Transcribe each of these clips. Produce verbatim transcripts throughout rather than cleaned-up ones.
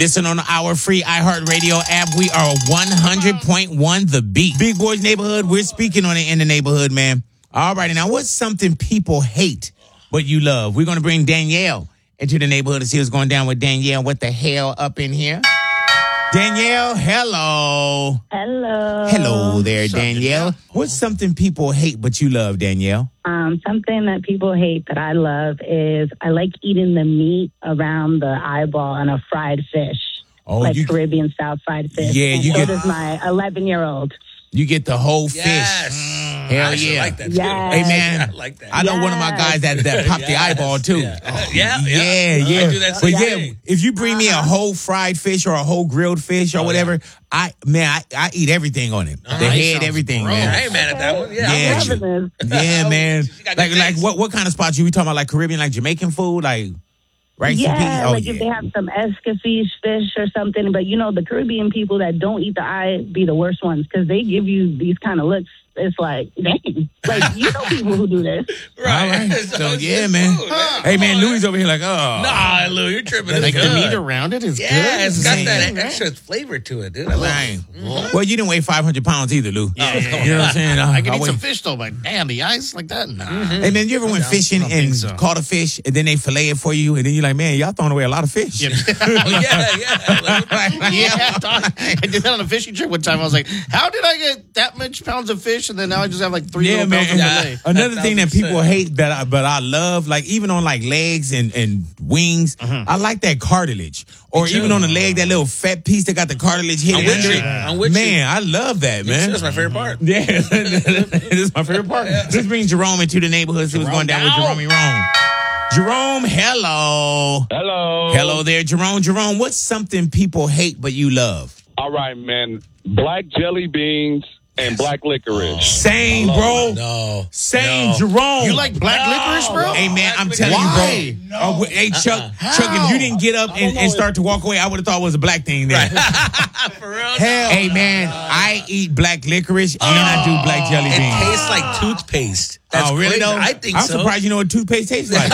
Listen on our free iHeartRadio app. We are one hundred point one The Beat. Big Boys Neighborhood, we're speaking on it in the neighborhood, man. All righty, now what's something people hate but you love? We're going to bring Danielle into the neighborhood to see what's going down with Danielle. What the hell up in here? Danielle, hello. Hello. Hello there, Danielle. What's something people hate but you love, Danielle? Um, something that people hate that I love is I like eating the meat around the eyeball on a fried fish. Oh, like you, Caribbean style fried fish. Yeah, and you so get. does my eleven-year-old. You get the whole fish. Yes. Mm, Hell I yeah. like that too. Yes. Hey, man. I like that. I know yes. one of my guys that, that popped the Yes. eyeball, too. Yeah, Oh, yeah. Yeah, yeah. yeah. I do that But same yeah, thing. if you bring me a whole fried fish or a whole grilled fish or Oh, whatever, yeah. I, man, I, I eat everything on it. Uh-huh. The That head, sounds everything, gross. man. I ain't mad at that one. Yeah, Yeah, I'm true. loving it. Yeah, man. She got Like, good like taste. what, what kind of spots you we talking about? Like Caribbean, like Jamaican food? Like rice yeah, and peas? Oh, like yeah. if they have some escoffish fish or something. But, you know, the Caribbean people that don't eat the eye be the worst ones because they give you these kind of looks. It's like, dang. Like, you know people who do this. Right. All right. So, yeah, man. Food, man. Hey, man, Louis over here like, oh. Nah, Lou, you're tripping. It's Like good. the meat around it is yeah, good. it's got Yeah. that extra flavor to it, dude. I love Right. it. Mhm. Well, you didn't weigh five hundred pounds either, Lou. Yeah, yeah, yeah. You know what I'm saying? I can I eat weigh- some fish though, but damn, the ice like that? Nah. Hey, man, you ever went fishing I don't think and so. caught a fish and then they fillet it for you and then you're like, man, y'all throwing away a lot of fish. Yeah. Oh, yeah, yeah. yeah, dog. I did that on a fishing trip one time. I was like, how did I get that much pounds of fish? And then now I just have like three Yeah, little man. pounds of Yeah. fillet. Another A thing that thousand people percent. hate that I, but I love, like even on like legs and, and wings, I like that cartilage. Or too. even on the leg, that little fat piece that got the cartilage hidden I'm with under you. it. I'm with man, you. I love that, man. That's my favorite part. Yeah, this is my favorite part. Let's bring Jerome into the neighborhood. See what's going down with Jerome Rome. Jerome, hello. Hello. Hello there, Jerome. Jerome, what's something people hate but you love? All right, man. Black jelly beans and black licorice. Same, bro. No. Same, No. Jerome. You like black licorice, bro? Hey, man, I'm Black telling Why? you, bro. Uh, w- hey, Chuck, Chuck, if you didn't get up and, and start to walk away, I would have thought it was a black thing there. For real? Hell, hey, man, I eat black licorice and I do black jelly It beans. tastes like toothpaste. That's oh, really, crazy. though? I think I'm so. surprised you know what toothpaste tastes like.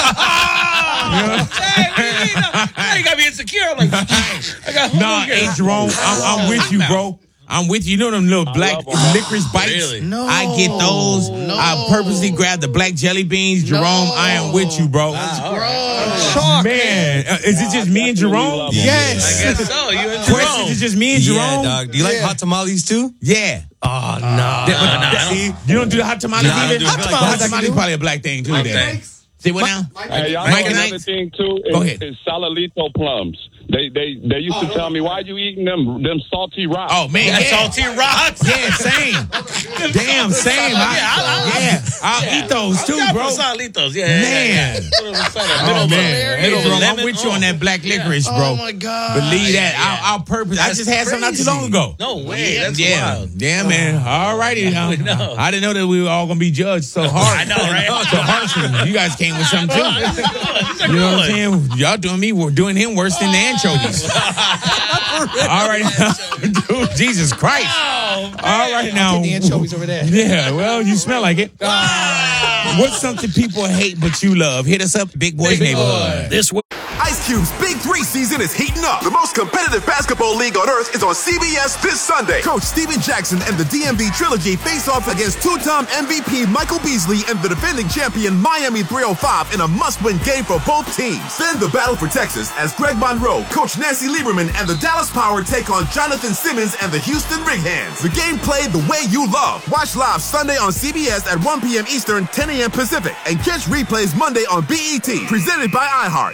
Hey, you, know, now you gotta be insecure. I'm like, I got Nah, hey, Jerome, I'm, I'm with you, bro. I'm with you. You know them little black love 'em. licorice bites? Really? No. I get those. No. I purposely grab the black jelly beans. Jerome, No. I am with you, bro. Gross. Man, uh, is it just me and Jerome? love 'em. I Yes. guess so. You and Question, Jerome. is it just me and Jerome? Yeah, dog. Do you like hot tamales too? Yeah. Oh, no. That- See, you don't do the hot tamales Nah, I either? don't do Hot it. tamales, hot tamales probably a black thing too. Black then. thing. See what now? Hey, y'all Mike know and another Ike? thing too Go is, ahead. is salalito plums. They they they used to tell me, why you eating them them salty rocks? Oh man, Yeah, yeah. salty rocks. Yeah, same. Damn, same. I, Yeah, I- I- yeah, I'll Yeah. eat those too, I'm bro. down for Salitos. Yeah, yeah, Man. yeah, yeah. Put it inside that middle Oh of a- man, middle hey, of a Jerome, I'm lemon. with you Oh. on that black licorice, bro. Oh my God. Believe that. Yeah. I'll, I'll purpose. I That's just had some not too long crazy. ago. No way. That's yeah, wild. yeah, man. All righty now. I know. I didn't know that we were all gonna be judged so hard. I know, right? So harshly. You guys came with something too. These are You know what I'm good. saying? Y'all doing me, we're doing him worse than the anchovies. All right, dude, Jesus Christ. Oh, All right now. The anchovies over there. Yeah, well, you smell like it. What's something people hate but you love? Hit us up, Big Boys Neighborhood. This way. Ice Cube's Big Three season is heating up. The most competitive basketball league on earth is on C B S this Sunday. Coach Steven Jackson and the D M V Trilogy face off against two-time M V P Michael Beasley and the defending champion Miami three oh five in a must-win game for both teams. Then the battle for Texas as Greg Monroe, Coach Nancy Lieberman, and the Dallas Power take on Jonathan Simmons and the Houston Rig-Hands. The game played the way you love. Watch live Sunday on C B S at one p.m. Eastern, ten a.m. Pacific, and catch replays Monday on B E T. Presented by iHeart.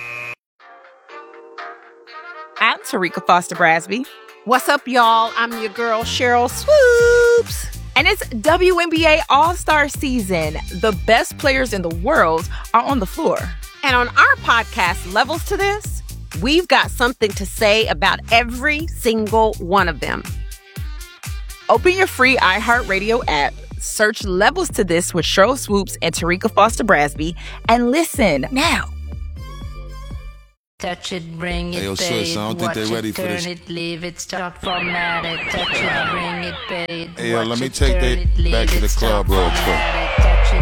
I'm Tarika Foster Brasby. What's up, y'all? I'm your girl, Cheryl Swoops. And it's W N B A All-Star season. The best players in the world are on the floor. And on our podcast, Levels to This, we've got something to say about every single one of them. Open your free iHeartRadio app, search Levels to This with Cheryl Swoops and Tarika Foster Brasby, and listen now. Touch it, bring it, Hey, yo, pay sis, it, I don't think watch they ready it, for turn this. it, leave it, start format it, touch it, bring it, pay it, Hey, yo, watch let me it, take turn that it, leave back to it, the start club real quick. format it, touch it,